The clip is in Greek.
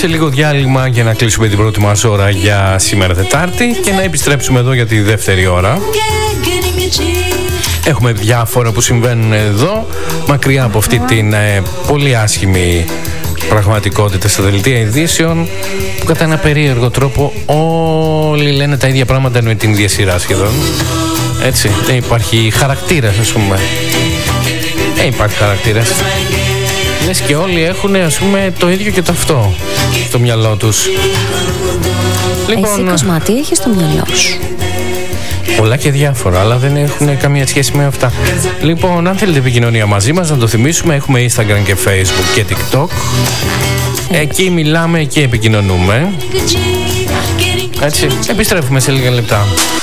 σε λίγο διάλειμμα για να κλείσουμε την πρώτη μας ώρα για σήμερα Τετάρτη και να επιστρέψουμε εδώ για τη δεύτερη ώρα. Έχουμε διάφορα που συμβαίνουν εδώ, μακριά από αυτή την πολύ άσχημη πραγματικότητα στα δελτία ειδήσεων, που κατά ένα περίεργο τρόπο όλοι λένε τα ίδια πράγματα με την ίδια σειρά σχεδόν. Έτσι, δεν υπάρχει χαρακτήρας, ας πούμε. Δεν υπάρχει χαρακτήρας. Λες και όλοι έχουν, ας πούμε, το ίδιο και το αυτό στο μυαλό τους. Λοιπόν, εσύ Κοσμά, τι έχεις στο μυαλό σου? Πολλά και διάφορα, αλλά δεν έχουν καμία σχέση με αυτά. Λοιπόν, αν θέλετε επικοινωνία μαζί μας, να το θυμίσουμε, έχουμε Instagram και Facebook και TikTok. Εκεί μιλάμε και επικοινωνούμε. Έτσι, επιστρέφουμε σε λίγα λεπτά.